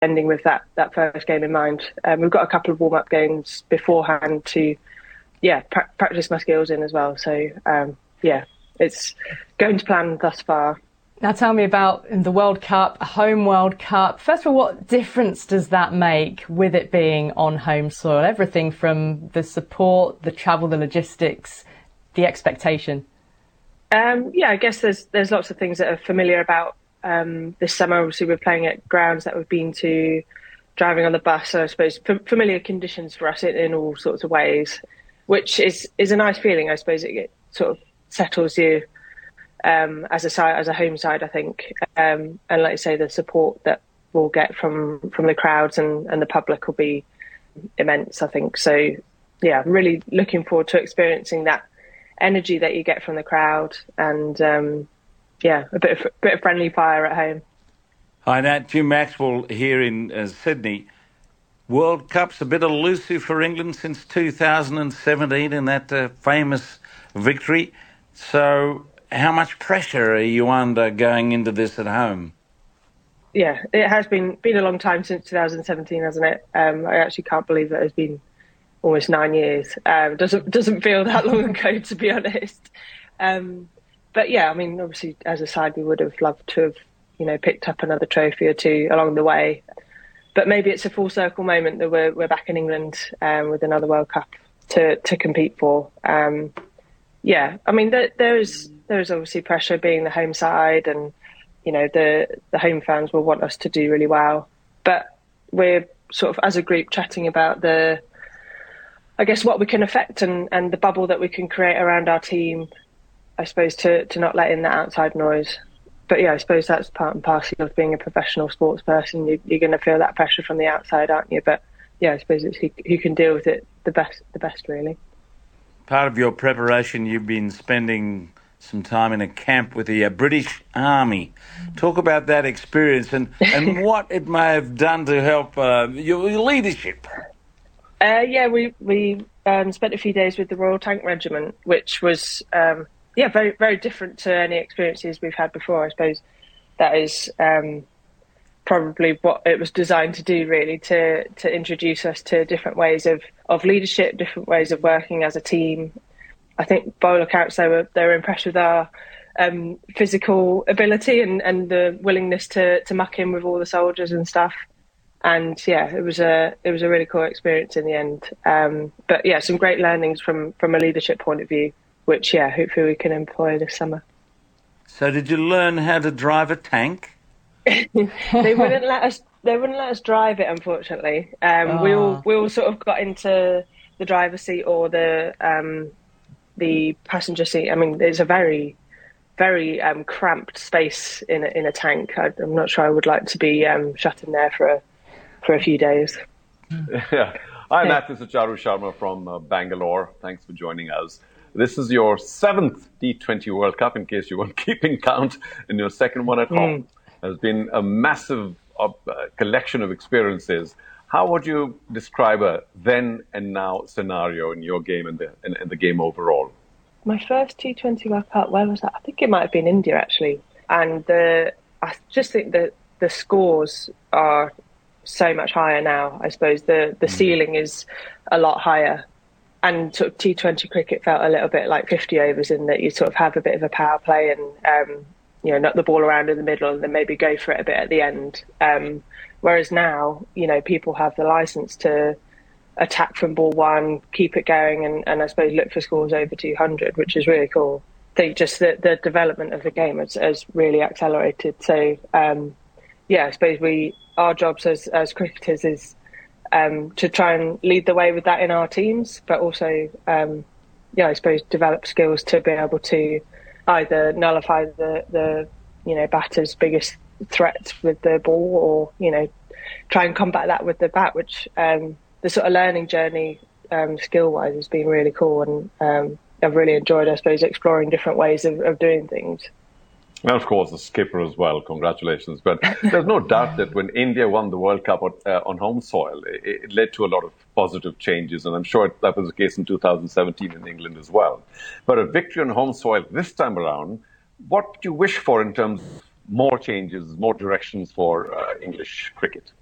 ending with that first game in mind. We've got a couple of warm-up games beforehand to, practice my skills in as well. So, it's going to plan thus far. Now tell me about the World Cup, a home World Cup. First of all, what difference does that make with it being on home soil? Everything from the support, the travel, the logistics, the expectation. I guess there's lots of things that are familiar about this summer. Obviously, we're playing at grounds that we've been to, driving on the bus. So I suppose familiar conditions for us in all sorts of ways, which is a nice feeling. I suppose it sort of settles you as a home side, I think. And like I say, the support that we'll get from the crowds and the public will be immense, I think. So, I'm really looking forward to experiencing that energy that you get from the crowd and, a bit of friendly fire at home. Hi, Nat. Jim Maxwell here in Sydney. World Cup's a bit elusive for England since 2017 in that famous victory. So how much pressure are you under going into this at home? Yeah, it has been a long time since 2017, hasn't it? I actually can't believe that it's been almost 9 years. Doesn't feel that long ago, to be honest. But I mean, obviously, as a side, we would have loved to have, picked up another trophy or two along the way. But maybe it's a full circle moment that we're back in England with another World Cup to compete for. I mean, there's obviously pressure being the home side, and the home fans will want us to do really well. But we're sort of as a group chatting about what we can affect and the bubble that we can create around our team. I suppose to not let in that outside noise. But I suppose that's part and parcel of being a professional sports person. You're going to feel that pressure from the outside, aren't you? But I suppose it's who can deal with it the best really. Part of your preparation, you've been spending some time in a camp with the British Army. Talk about that experience and what it may have done to help your leadership. We spent a few days with the Royal Tank Regiment, which was very, very different to any experiences we've had before. I suppose that is probably what it was designed to do, really, to introduce us to different ways of leadership, different ways of working as a team. I think by all accounts they were impressed with our physical ability and the willingness to muck in with all the soldiers and stuff. And it was a really cool experience in the end. But some great learnings from a leadership point of view, which hopefully we can employ this summer. So did you learn how to drive a tank? They wouldn't let us drive it, unfortunately. We all sort of got into the driver's seat or the passenger seat. I mean, it's a very, very cramped space in a tank. I'm not sure I would like to be shut in there for a few days. Yeah. Hi, Matt. This is Charu Sharma from Bangalore. Thanks for joining us. This is your 7th T20 World Cup, in case you weren't keeping count, and your second one at home. Has been a massive collection of experiences. How would you describe a then and now scenario in your game and the game overall? My first T20 World Cup, where was that? I think it might have been India, actually. And I just think that the scores are so much higher now. I suppose the ceiling is a lot higher. And sort of T20 cricket felt a little bit like 50 overs in that you sort of have a bit of a power play and, knock the ball around in the middle and then maybe go for it a bit at the end. Whereas now, people have the license to attack from ball one, keep it going and I suppose look for scores over 200, which is really cool. I think just the development of the game has really accelerated. So, I suppose our jobs as cricketers is to try and lead the way with that in our teams, but also, I suppose develop skills to be able to either nullify the batter's biggest threat with the ball or, try and combat that with the bat, which the sort of learning journey skill-wise has been really cool. And I've really enjoyed, I suppose, exploring different ways of doing things. And of course, the skipper as well. Congratulations. But there's no doubt that when India won the World Cup on home soil, it led to a lot of positive changes. And I'm sure that was the case in 2017 in England as well. But a victory on home soil this time around, what do you wish for in terms of more changes, more directions for English cricket?